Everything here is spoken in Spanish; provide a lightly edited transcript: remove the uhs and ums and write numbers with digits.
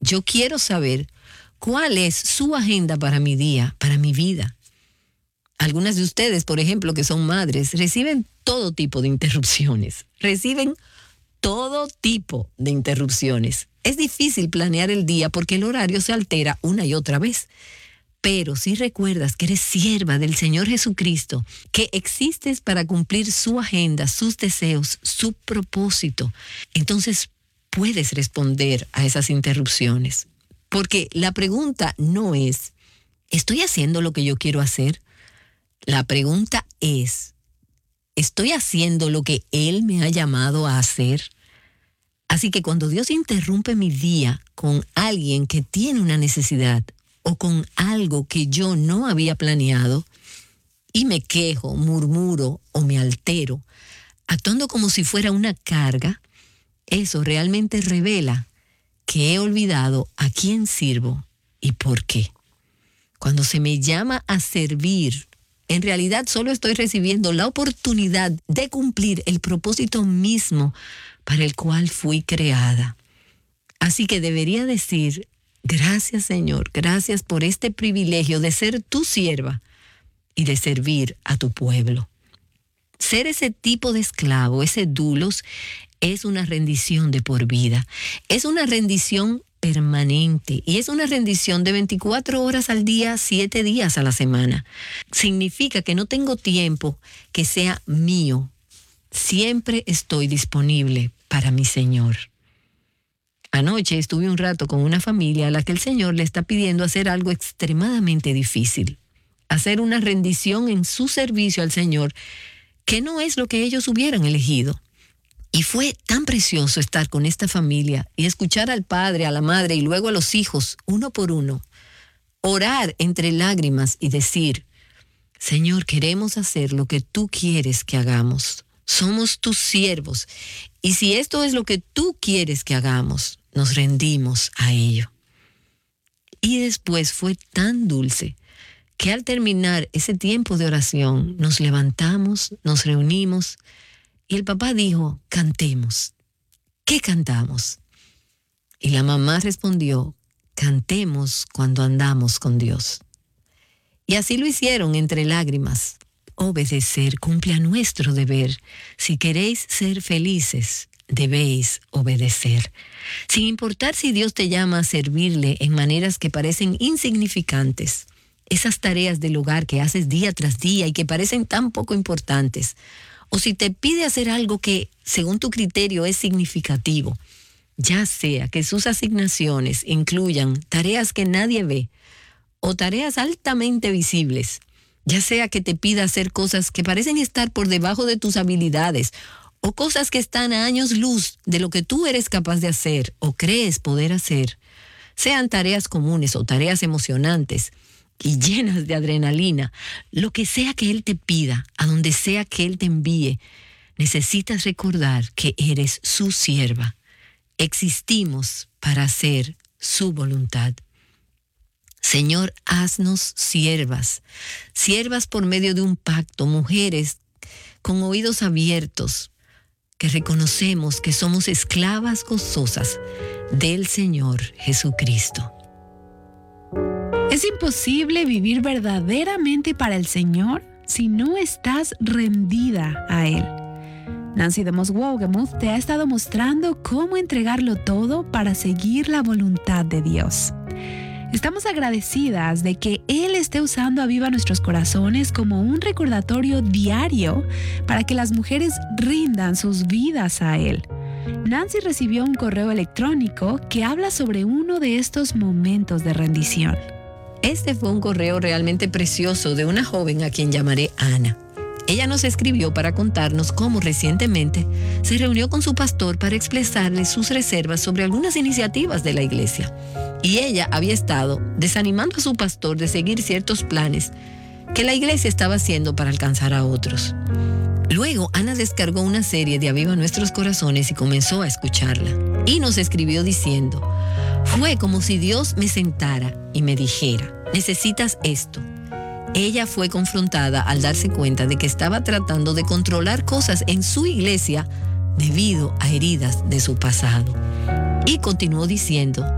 yo quiero saber cuál es su agenda para mi día, para mi vida. Algunas de ustedes, por ejemplo, que son madres, reciben todo tipo de interrupciones. Reciben todo tipo de interrupciones. Es difícil planear el día porque el horario se altera una y otra vez. Pero si recuerdas que eres sierva del Señor Jesucristo, que existes para cumplir su agenda, sus deseos, su propósito, entonces puedes responder a esas interrupciones. Porque la pregunta no es, ¿estoy haciendo lo que yo quiero hacer? La pregunta es, ¿estoy haciendo lo que Él me ha llamado a hacer? Así que cuando Dios interrumpe mi día con alguien que tiene una necesidad o con algo que yo no había planeado y me quejo, murmuro o me altero, actuando como si fuera una carga, eso realmente revela que he olvidado a quién sirvo y por qué. Cuando se me llama a servir, en realidad solo estoy recibiendo la oportunidad de cumplir el propósito mismo para el cual fui creada. Así que debería decir, gracias Señor, gracias por este privilegio de ser tu sierva y de servir a tu pueblo. Ser ese tipo de esclavo, ese dulos, es una rendición de por vida. Es una rendición permanente y es una rendición de 24 horas al día, 7 días a la semana. Significa que no tengo tiempo que sea mío. Siempre estoy disponible para mi Señor. Anoche estuve un rato con una familia a la que el Señor le está pidiendo hacer algo extremadamente difícil. Hacer una rendición en su servicio al Señor que no es lo que ellos hubieran elegido. Y fue tan precioso estar con esta familia y escuchar al padre, a la madre y luego a los hijos, uno por uno, orar entre lágrimas y decir, Señor, queremos hacer lo que tú quieres que hagamos. Somos tus siervos y si esto es lo que tú quieres que hagamos, nos rendimos a ello. Y después fue tan dulce que al terminar ese tiempo de oración nos levantamos, nos reunimos y el papá dijo, cantemos. ¿Qué cantamos? Y la mamá respondió, cantemos cuando andamos con Dios. Y así lo hicieron entre lágrimas. Obedecer cumple a nuestro deber. Si queréis ser felices, debéis obedecer. Sin importar si Dios te llama a servirle en maneras que parecen insignificantes, esas tareas del hogar que haces día tras día y que parecen tan poco importantes, o si te pide hacer algo que, según tu criterio, es significativo, ya sea que sus asignaciones incluyan tareas que nadie ve o tareas altamente visibles, ya sea que te pida hacer cosas que parecen estar por debajo de tus habilidades o cosas que están a años luz de lo que tú eres capaz de hacer o crees poder hacer, sean tareas comunes o tareas emocionantes y llenas de adrenalina, lo que sea que Él te pida, a donde sea que Él te envíe, necesitas recordar que eres su sierva. Existimos para hacer su voluntad. Señor, haznos siervas, siervas por medio de un pacto, mujeres con oídos abiertos, que reconocemos que somos esclavas gozosas del Señor Jesucristo. Es imposible vivir verdaderamente para el Señor si no estás rendida a Él. Nancy DeMoss Wolgemuth te ha estado mostrando cómo entregarlo todo para seguir la voluntad de Dios. Estamos agradecidas de que Él esté usando Aviva Nuestros Corazones como un recordatorio diario para que las mujeres rindan sus vidas a Él. Nancy recibió un correo electrónico que habla sobre uno de estos momentos de rendición. Este fue un correo realmente precioso de una joven a quien llamaré Ana. Ella nos escribió para contarnos cómo recientemente se reunió con su pastor para expresarle sus reservas sobre algunas iniciativas de la iglesia. Y ella había estado desanimando a su pastor de seguir ciertos planes que la iglesia estaba haciendo para alcanzar a otros. Luego, Ana descargó una serie de Aviva Nuestros Corazones y comenzó a escucharla. Y nos escribió diciendo, fue como si Dios me sentara y me dijera, necesitas esto. Ella fue confrontada al darse cuenta de que estaba tratando de controlar cosas en su iglesia debido a heridas de su pasado. Y continuó diciendo,